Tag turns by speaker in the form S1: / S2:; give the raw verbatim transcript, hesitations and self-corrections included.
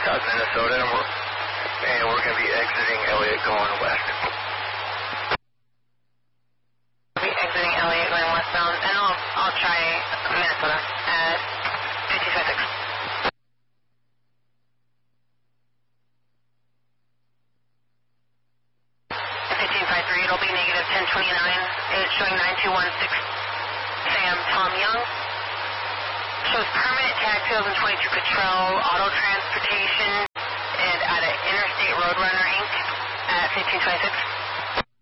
S1: South Minnesota, and we're, and we're going to be exiting Elliott going west.
S2: We'll be exiting Elliott going westbound, and I'll, I'll try Minnesota at fifteen fifty-six. fifteen fifty-three, it'll be negative ten twenty-nine. It's showing nine two one six Sam Tom Young. Shows permanent tag sales and twenty-two Patrol Auto Transportation and at an Interstate Roadrunner Incorporated at fifteen twenty-six.